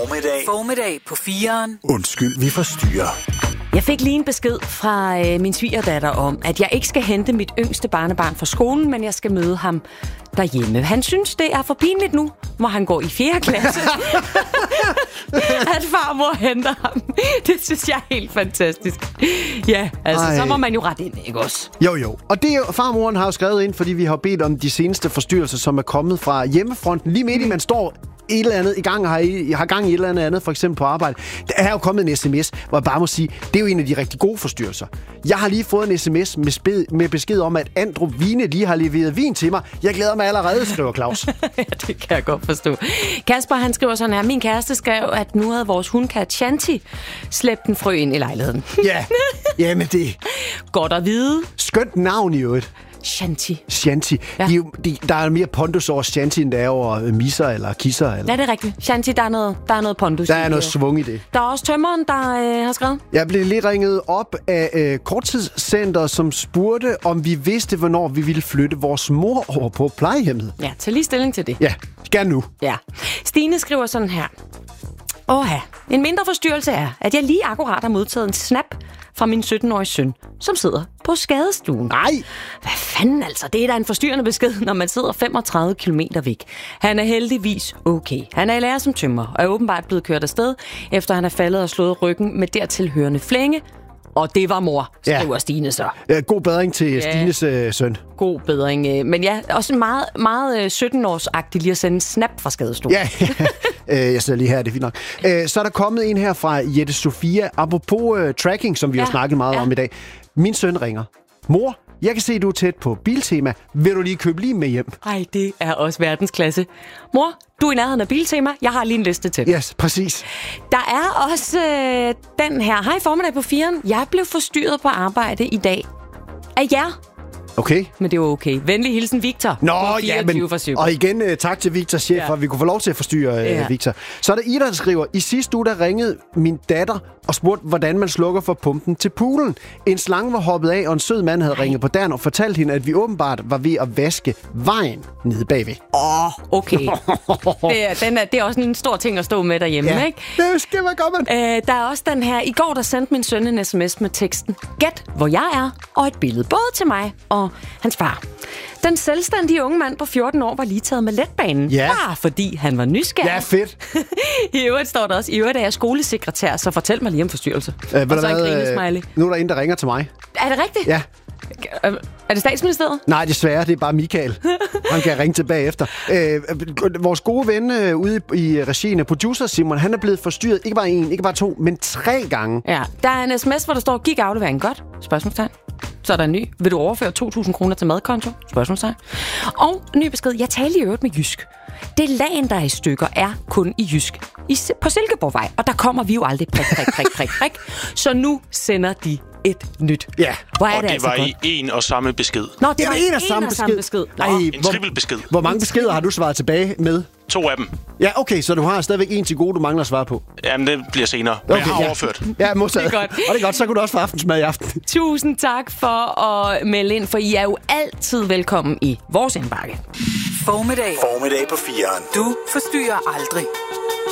Formiddag på 4'eren. Undskyld, vi forstyrrer. Jeg fik lige en besked fra min svigerdatter om, at jeg ikke skal hente mit yngste barnebarn fra skolen, men jeg skal møde ham derhjemme. Han synes, det er for pinligt nu, hvor han går i 4. klasse, at farmor henter ham. Det synes jeg er helt fantastisk. Ja, altså, så må man jo ret ind, ikke også? Jo. Og det er jo, farmoren har jo skrevet ind, fordi vi har bedt om de seneste forstyrrelser, som er kommet fra hjemmefronten. Lige midt i, man står et eller andet i gang, har gang i et eller andet, for eksempel på arbejde. Der er jo kommet en sms, hvor jeg bare må sige, det er jo en af de rigtig gode forstyrrelser. Jeg har lige fået en sms med besked om, at Andrup Vine lige har leveret vin til mig. Jeg glæder mig allerede, skriver Claus. Ja, det kan jeg godt forstå. Kasper, han skriver sådan her: min kæreste skrev, at nu havde vores hundkat Shanti slæbt en frø ind i lejligheden. Ja, jamen det. Godt at vide. Skønt navn i øvrigt. Shanti. Ja. Der er mere pondus over Shanti, end der er over misser eller kisser. Eller. Ja, det er rigtigt. Shanti, der er noget pondus. Der er noget svung i det. Der er også tømmeren, der har skrevet. Jeg blev lige ringet op af korttidscenter, som spurgte, om vi vidste, hvornår vi ville flytte vores mor over på plejehjemmet. Ja, tag lige stilling til det. Ja, gerne nu. Ja. Stine skriver sådan her: en mindre forstyrrelse er, at jeg lige akkurat har modtaget en snap fra min 17-årige søn, som sidder på skadestuen. Nej! Hvad fanden altså? Det er da en forstyrrende besked, når man sidder 35 kilometer væk. Han er heldigvis okay. Han er i lære som tømrer og er åbenbart blevet kørt afsted, efter han er faldet og slået ryggen med dertilhørende flænge. Og det var mor, skriver Stine så. Ja, god bedring til Stines søn. God bedring. Men ja, også meget, meget 17-årsagtigt lige at sende en snap fra skadestuen. Ja, jeg sidder lige her, det er fint nok. Så er der kommet en her fra Jette Sofia. Apropos tracking, som vi har snakket meget om i dag. Min søn ringer. Mor, jeg kan se, du er tæt på Biltema. Vil du lige købe lige med hjem? Ej, det er også verdensklasse. Mor, du er i nærheden af Biltema. Jeg har lige en liste til. Yes, præcis. Der er også den her. Hej, formiddag på 4'eren. Jeg blev forstyrret på arbejde i dag af jer. Okay. Men det var okay. Venlig hilsen, Victor. Nå, ja, men... Og igen, tak til Victor, chef, for at vi kunne få lov til at forstyrre Victor. Så er der Ida, der skriver: i sidste uge, der ringede min datter og spurgte, hvordan man slukker for pumpen til poolen. En slange var hoppet af, og en sød mand havde ringet på døren og fortalt hende, at vi åbenbart var ved at vaske vejen nede bagved. Okay. Det er også en stor ting at stå med derhjemme, ikke? Det skal man godt. Der er også den her. I går, der sendte min søn en sms med teksten: gæt, hvor jeg er, og et billede både til mig og hans far. Den selvstændige unge mand på 14 år var lige taget med letbanen. Bare fordi han var nysgerrig. Ja, fedt. I øvrigt står der også: i øvrigt er jeg skolesekretær, så fortæl mig lige om forstyrrelse. Og så en grinesmiley. Nu er der en, der ringer til mig. Er det rigtigt? Ja. Er det Statsministeriet? Nej, desværre. Det er bare Michael. Han kan ringe tilbage efter. Vores gode ven ude i regien af producer Simon, han er blevet forstyrret ikke bare 1, ikke bare 2, men 3 gange. Ja, der er en sms, hvor der står: gik afleveringen godt? Spørgsmålstegn. Så er der en ny: vil du overføre 2.000 kroner til madkonto? Spørgsmålstegn. Og en ny besked: jeg taler i øvrigt med jysk. Det lagen, der er i stykker, er kun i jysk. På Silkeborgvej. Og der kommer vi jo aldrig prik. Så nu sender de et nyt. Ja. Hvor er og det altså var godt. i en og samme besked. Nå, det var en og samme besked. En trippelbesked. Hvor mange beskeder har du svaret tilbage med? 2 af dem. Ja, okay, så du har stadigvæk en til gode, du mangler at svare på. Jamen, det bliver senere. Men jeg har overført. Ja, modtaget. Det er godt. Og det er godt, så kunne du også få aftensmad i aften. Tusind tak for at melde ind, for I er jo altid velkommen i vores indbakke. Formiddag på 4'eren. Du forstyrrer aldrig.